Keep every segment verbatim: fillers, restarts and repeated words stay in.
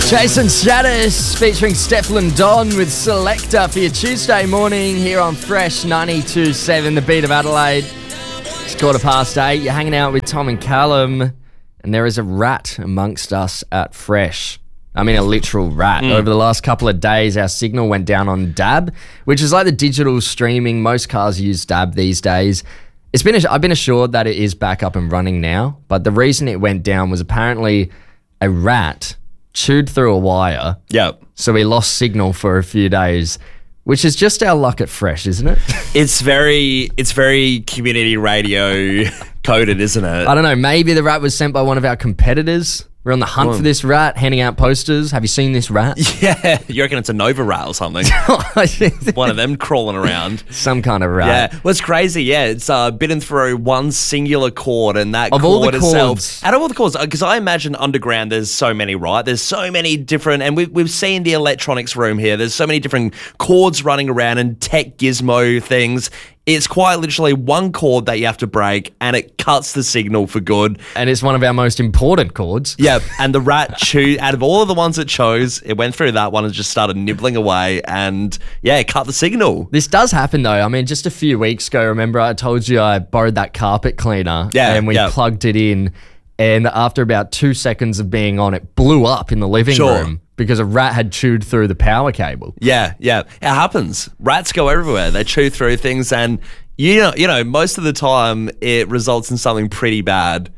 Jason Status featuring Stefflon Don with Selector for your Tuesday morning here on Fresh ninety-two point seven, the beat of Adelaide. It's quarter past eight. You're hanging out with Tom and Callum, and there is a rat amongst us at Fresh. I mean, a literal rat. Mm. Over the last couple of days, our signal went down on D A B, which is like the digital streaming. Most cars use D A B these days. It's been. I've been assured that it is back up and running now, but the reason it went down was apparently a rat chewed through a wire. Yep. So we lost signal for a few days, which is just our luck at Fresh, isn't it? It's very, it's very community radio coded, isn't it? I don't know. Maybe the rat was sent by one of our competitors. We're on the hunt Oh. for this rat, handing out posters. Have you seen this rat? Yeah. You reckon it's a Nova rat or something? One of them crawling around. Some kind of rat. Yeah. Well, it's crazy. Yeah. It's uh, bitten through one singular cord, and that Of cord all the itself. cords. Out of all the cords, because I imagine underground there's so many, right? There's so many different, and we've, we've seen the electronics room here. There's so many different cords running around and tech gizmo things. It's quite literally one cord that you have to break, and it cuts the signal for good. And it's one of our most important cords. Yeah, and the rat chewed, out of all of the ones it chose, it went through that one and just started nibbling away, and yeah, it cut the signal. This does happen though. I mean, just a few weeks ago, remember I told you I borrowed that carpet cleaner Yeah, and we yeah. plugged it in, and after about two seconds of being on, it blew up in the living Sure. room because a rat had chewed through the power cable. Yeah, yeah, it happens. Rats go everywhere. They chew through things, and you know, you know, most of the time it results in something pretty bad.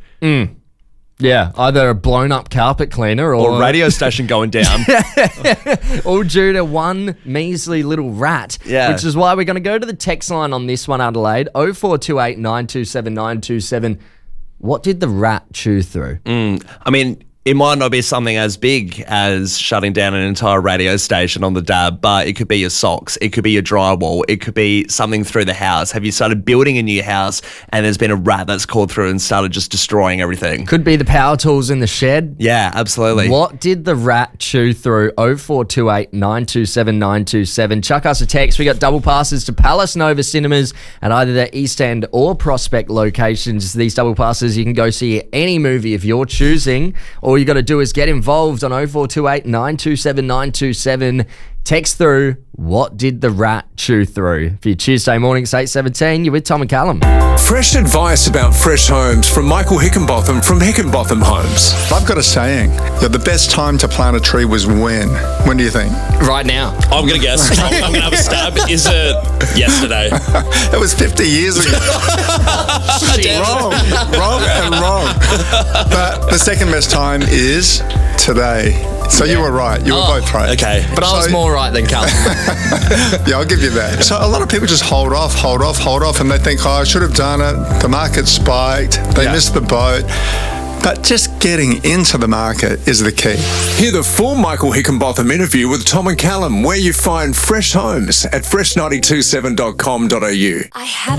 Yeah, either a blown up carpet cleaner or, Or a radio station going down. all due to one measly little rat. Yeah. Which is why we're going to go to the text line on this one, Adelaide, oh four two eight, nine two seven, nine two seven. What did the rat chew through? I mean, it might not be something as big as shutting down an entire radio station on the D A B, but it could be your socks, it could be your drywall, it could be something through the house. Have you started building a new house and there's been a rat that's crawled through and started just destroying everything? Could be the power tools in the shed. Yeah, absolutely. What did the rat chew through? oh four two eight, nine two seven, nine two seven. Chuck us a text. We got double passes to Palace Nova Cinemas at either the East End or Prospect locations. These double passes, you can go see any movie of your choosing. All you got to do is get involved on oh four two eight, nine two seven, nine two seven. Text through, what did the rat chew through? For your Tuesday morning, it's eight seventeen. You're with Tom and Callum. Fresh advice about fresh homes from Michael Hickenbotham from Hickenbotham Homes. I've got a saying that the best time to plant a tree was when. When do you think? Right now. I'm going to guess. I'm, I'm going to have a stab. Is it yesterday? It was fifty years ago. wrong, wrong, and wrong. But the second best time is today. So you were right. You were Oh, both right. okay. But I was So- more right than Callum. Yeah, I'll give you that. So a lot of people just hold off, hold off, hold off, and they think, oh, I should have done it. The market spiked. They Yeah. missed the boat. But just getting into the market is the key. Hear the full Michael Hickenbotham interview with Tom and Callum, where you find fresh homes at fresh nine two seven dot com dot a u. I had